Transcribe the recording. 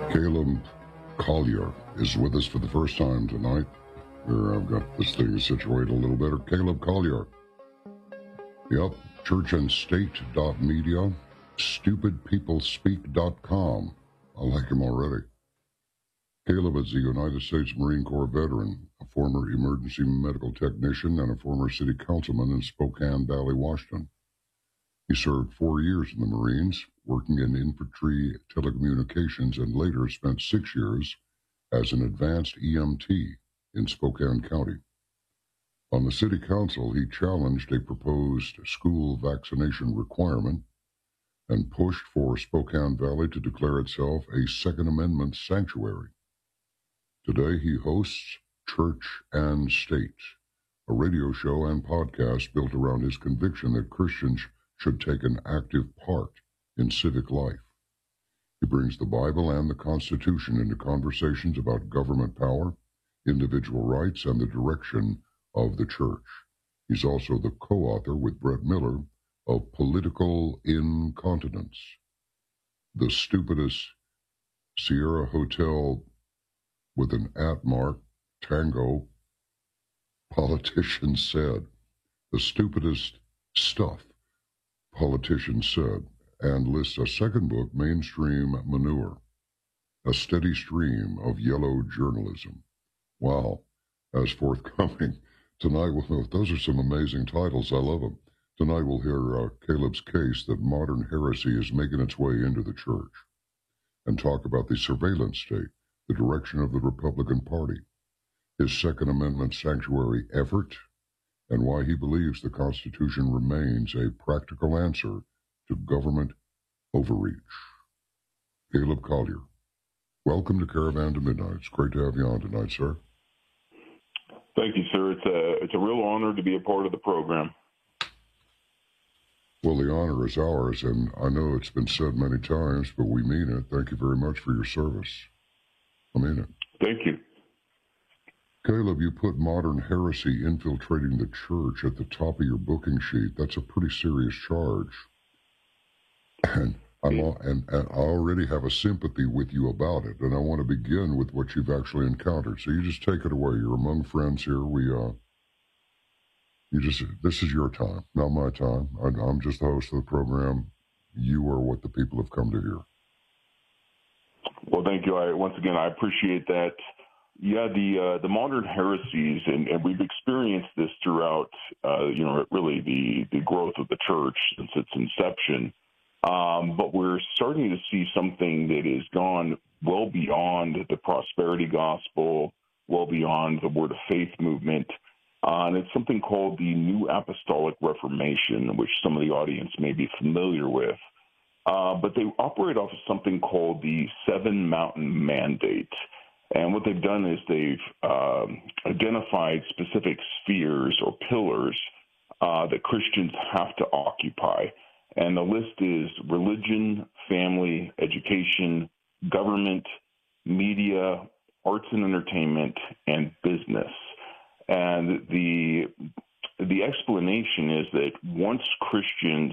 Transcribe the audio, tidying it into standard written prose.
Caleb Collier is with us for the first time tonight. Here, I've got this thing situated a little better. Caleb Collier. Yep, churchandstate.media, stupidpeoplespeak.com. I like him already. Caleb is a United States Marine Corps veteran, a former emergency medical technician, and a former city councilman in Spokane Valley, Washington. He served 4 years in the Marines, working in infantry telecommunications, and later spent 6 years as an advanced EMT in Spokane County. On the city council, he challenged a proposed school vaccination requirement and pushed for Spokane Valley to declare itself a Second Amendment sanctuary. Today, he hosts Church and State, a radio show and podcast built around his conviction that Christians should take an active part in civic life. He brings the Bible and the Constitution into conversations about government power, individual rights, and the direction of the church. He's also the co-author with Brett Miller of Political Incontinence, the stupidest Sierra Hotel with an @ Tango politician said, the stupidest stuff politicians said, and lists a second book, Mainstream Manure, a steady stream of yellow journalism. Wow, that's forthcoming. Tonight, those are some amazing titles. I love them. Tonight we'll hear Caleb's case that modern heresy is making its way into the church, and talk about the surveillance state, the direction of the Republican Party, his Second Amendment sanctuary effort, and why he believes the Constitution remains a practical answer to government overreach. Caleb Collier, welcome to Caravan to Midnight. It's great to have you on tonight, sir. Thank you, sir. It's a real honor to be a part of the program. Well, the honor is ours, and I know it's been said many times, but we mean it. Thank you very much for your service. I mean it. Thank you. Caleb, you put modern heresy infiltrating the church at the top of your booking sheet. That's a pretty serious charge. And I already have a sympathy with you about it, and I want to begin with what you've actually encountered. So you just take it away. You're among friends here. This is your time, not my time. I'm just the host of the program. You are what the people have come to hear. Well, thank you. Once again, I appreciate that. Yeah, the modern heresies, and we've experienced this throughout, really the growth of the church since its inception. But we're starting to see something that has gone well beyond the prosperity gospel, well beyond the word of faith movement. And it's something called the New Apostolic Reformation, which some of the audience may be familiar with. But they operate off of something called the Seven Mountain Mandate. And what they've done is they've identified specific spheres or pillars that Christians have to occupy. And the list is religion, family, education, government, media, arts and entertainment, and business. And the explanation is that once Christians